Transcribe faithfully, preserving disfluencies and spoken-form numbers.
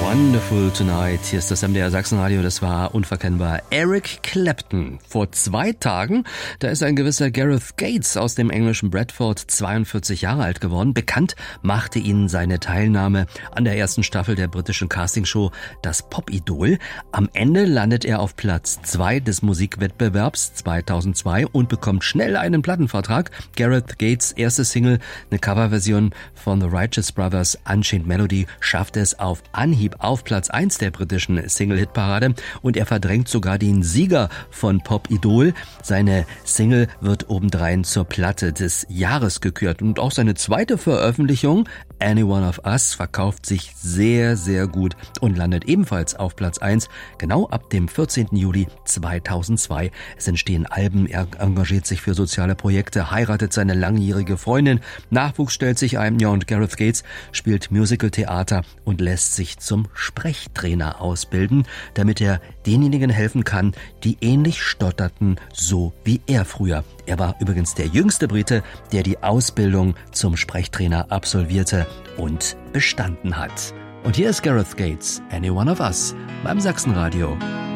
Wonderful Tonight. Hier ist das M D R Sachsenradio. Das war unverkennbar Eric Clapton. Vor zwei Tagen, da ist ein gewisser Gareth Gates aus dem englischen Bradford zweiundvierzig Jahre alt geworden. Bekannt machte ihn seine Teilnahme an der ersten Staffel der britischen Castingshow Das Pop-Idol. Am Ende landet er auf Platz zwei des Musikwettbewerbs zweitausendzwei und bekommt schnell einen Plattenvertrag. Gareth Gates' erste Single, eine Coverversion von The Righteous Brothers, Unchained Melody, schafft es auf Anhieb auf Platz eins der britischen Single-Hit-Parade und er verdrängt sogar den Sieger von Pop Idol. Seine Single wird obendrein zur Platte des Jahres gekürt und auch seine zweite Veröffentlichung, Any One of Us, verkauft sich sehr, sehr gut und landet ebenfalls auf Platz eins, genau ab dem vierzehnten Juli zweitausendzwei. Es entstehen Alben, er engagiert sich für soziale Projekte, heiratet seine langjährige Freundin, Nachwuchs stellt sich ein, ja, und Gareth Gates spielt Musical-Theater und lässt sich zum Sprechtrainer ausbilden, damit er denjenigen helfen kann, die ähnlich stotterten, so wie er früher. Er war übrigens der jüngste Brite, der die Ausbildung zum Sprechtrainer absolvierte und bestanden hat. Und hier ist Gareth Gates, Any One of Us, beim Sachsenradio.